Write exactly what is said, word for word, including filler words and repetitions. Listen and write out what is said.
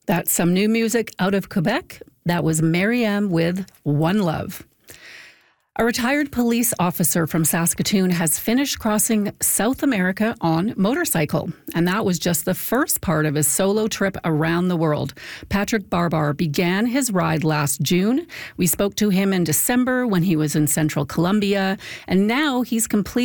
That's some new music out of Quebec. That was Mariam with One Love. A retired police officer from Saskatoon has finished crossing South America on motorcycle, and that was just the first part of his solo trip around the world. Patrick Barbar began his ride last June. We spoke to him in December when he was in Central Colombia, and now he's completed